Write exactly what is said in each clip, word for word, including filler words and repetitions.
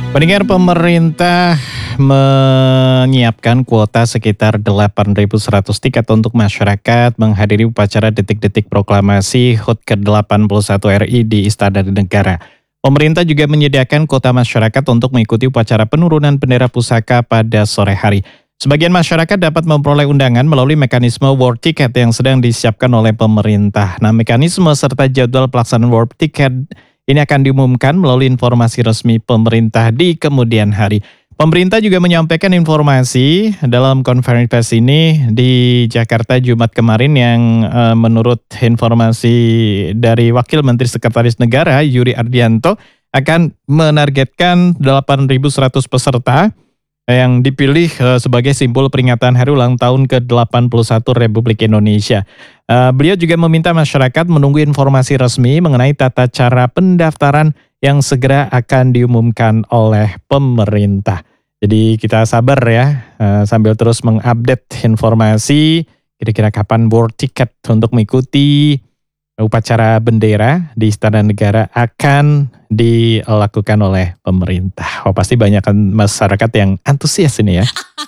Pendengar, pemerintah menyiapkan kuota sekitar delapan ribu seratus tiket untuk masyarakat menghadiri upacara detik-detik proklamasi H U T ke delapan puluh satu R I di Istana Negara. Pemerintah juga menyediakan kuota masyarakat untuk mengikuti upacara penurunan bendera pusaka pada sore hari. Sebagian masyarakat dapat memperoleh undangan melalui mekanisme World Ticket yang sedang disiapkan oleh pemerintah. Nah, mekanisme serta jadwal pelaksanaan World Ticket ini akan diumumkan melalui informasi resmi pemerintah di kemudian hari. Pemerintah juga menyampaikan informasi dalam konferensi pers ini di Jakarta Jumat kemarin yang eh, menurut informasi dari Wakil Menteri Sekretaris Negara Yuri Ardianto akan menargetkan delapan ribu seratus peserta yang dipilih uh, sebagai simbol peringatan hari ulang tahun ke delapan puluh satu Republik Indonesia. Uh, beliau juga meminta masyarakat menunggu informasi resmi mengenai tata cara pendaftaran yang segera akan diumumkan oleh pemerintah. Jadi kita sabar ya, uh, sambil terus mengupdate informasi kira-kira kapan World Ticket untuk mengikuti upacara bendera di Istana Negara akan dilakukan oleh pemerintah. Oh, pasti banyak kan masyarakat yang antusias ini ya.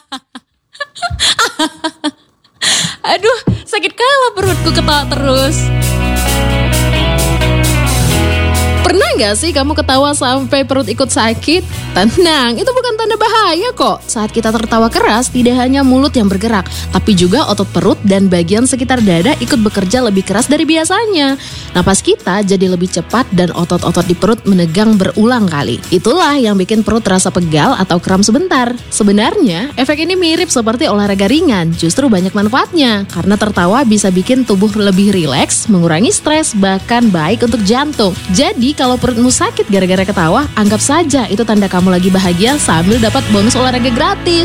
Aduh, sakit kalah perutku ketawa terus. Pernah gak sih kamu ketawa sampai perut ikut sakit? Tenang, itu bukan tanda bahaya kok. Saat kita tertawa keras, tidak hanya mulut yang bergerak, tapi juga otot perut dan bagian sekitar dada ikut bekerja lebih keras dari biasanya. Napas kita jadi lebih cepat dan otot-otot di perut menegang berulang kali. Itulah yang bikin perut terasa pegal atau kram sebentar. Sebenarnya, efek ini mirip seperti olahraga ringan, justru banyak manfaatnya. Karena tertawa bisa bikin tubuh lebih rileks, mengurangi stres, bahkan baik untuk jantung. Jadi, kalau perutmu sakit gara-gara ketawa, anggap saja itu tanda kamu lagi bahagia sambil dapat bonus olahraga gratis.